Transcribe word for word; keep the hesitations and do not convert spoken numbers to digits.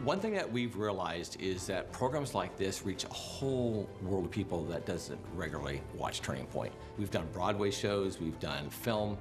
One thing that we've realized is that programs like this reach a whole world of people that doesn't regularly watch Turning Point. We've done Broadway shows, we've done film,